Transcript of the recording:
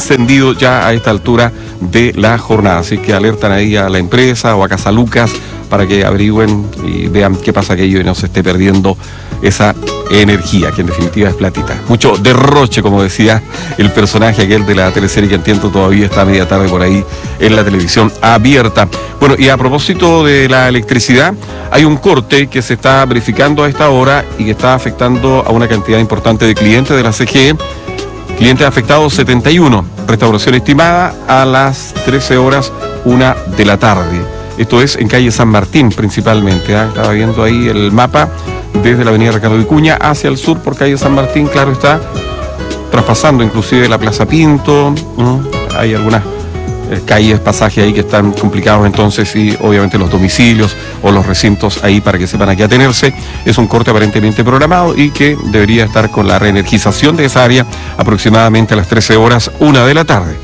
encendido ya a esta altura de la jornada. Así que alertan ahí a la empresa o a Casalucas para que averigüen y vean qué pasa aquello y no se esté perdiendo esa energía, que en definitiva es platita. Mucho derroche, como decía el personaje aquel de la teleserie, que entiendo todavía está a media tarde por ahí en la televisión abierta. Bueno, y a propósito de la electricidad, hay un corte que se está verificando a esta hora y que está afectando a una cantidad importante de clientes de la CGE. Clientes afectados 71, restauración estimada a las 13:01 de la tarde. Esto es en calle San Martín principalmente, ¿eh? Estaba viendo ahí el mapa desde la avenida Ricardo Vicuña hacia el sur por calle San Martín, claro está, traspasando inclusive la Plaza Pinto, hay algunas calles, pasajes ahí que están complicados entonces, y obviamente los domicilios o los recintos ahí para que sepan a qué atenerse. Es un corte aparentemente programado y que debería estar con la reenergización de esa área aproximadamente a las 13:01 de la tarde.